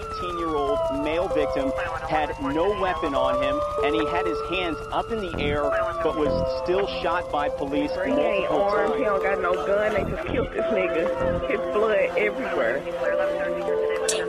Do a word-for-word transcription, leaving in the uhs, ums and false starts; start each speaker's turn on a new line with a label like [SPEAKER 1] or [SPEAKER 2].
[SPEAKER 1] fifteen-year-old male victim had no weapon on him, and he had his hands up in the air, but was still shot by police
[SPEAKER 2] He ain't
[SPEAKER 1] multiple
[SPEAKER 2] armed.
[SPEAKER 1] times.
[SPEAKER 2] He don't got no gun. They just killed this nigga. His blood everywhere.